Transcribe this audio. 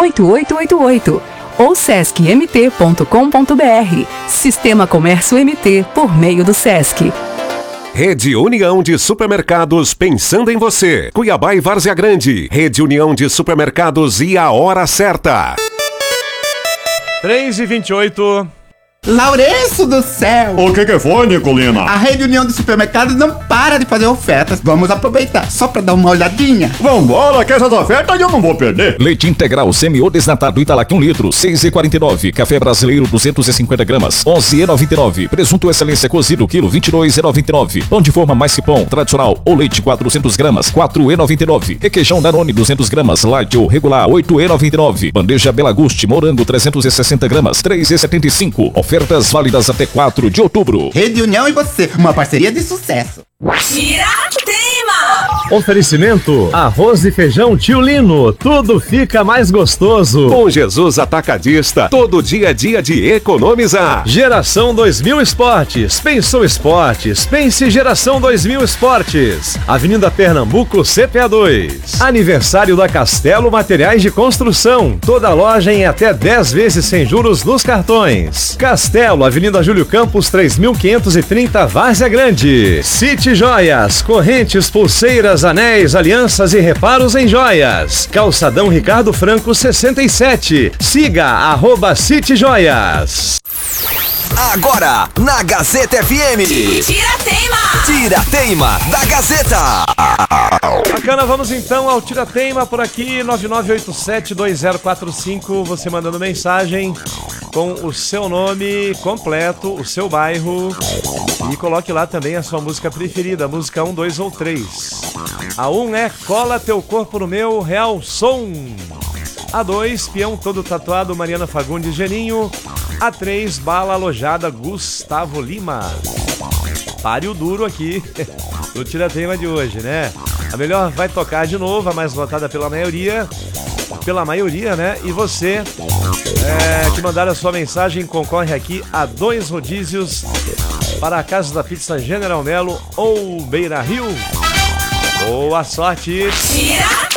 8888 ou sescmt.com.br. Sistema Comércio MT por meio do Sesc. Rede União de Supermercados pensando em você. Cuiabá e Várzea Grande. Rede União de Supermercados e a hora certa. 3h28. Lourenço do céu! O que foi, Nicolina? A Rede União de Supermercados não para de fazer ofertas. Vamos aproveitar só pra dar uma olhadinha. Vambora, que essas ofertas eu não vou perder. Leite integral semi ou desnatado Italac 1 litro, 6,49. Café brasileiro 250 gramas, 11,99. Presunto excelência cozido quilo, 22,99. Pão de forma mais que pão, tradicional ou leite 400 gramas, 4,99. Requeijão Danone 200 gramas, light ou regular, 8,99. Bandeja Belaguste morango 360 gramas, 3,75. Ofertas válidas até 4 de outubro. Rede União e você, uma parceria de sucesso. Tiratema! Oferecimento: arroz e feijão Tio Lino. Tudo fica mais gostoso. Com Jesus Atacadista, todo dia é dia de economizar. Geração 2000 Esportes. Pensou esportes? Pense Geração 2000 Esportes. Avenida Pernambuco, CPA 2. Aniversário da Castelo Materiais de Construção. Toda loja em até 10 vezes sem juros nos cartões. Castelo, Avenida Júlio Campos, 3530, Várzea Grande. City Joias, correntes, pulseiras, anéis, alianças e reparos em joias. Calçadão Ricardo Franco 67. Siga @City Joias. Agora, na Gazeta FM. Tirateima da Gazeta. Bacana, vamos então ao Tirateima por aqui, 9987-2045. Você mandando mensagem com o seu nome completo, o seu bairro e coloque lá também a sua música preferida, música 1, 2 ou 3. A 1 é Cola Teu Corpo no Meu, Real Som. A 2, Peão Todo Tatuado, Mariana Fagundes Geninho. A 3, Bala Alojada, Gustavo Lima. Pare o duro aqui no Tirateima de hoje, né? A melhor vai tocar de novo, a mais votada pela maioria, né? E você que mandar a sua mensagem concorre aqui a 2 rodízios para a Casa da Pizza General Melo ou Beira Rio. Boa sorte! Tira!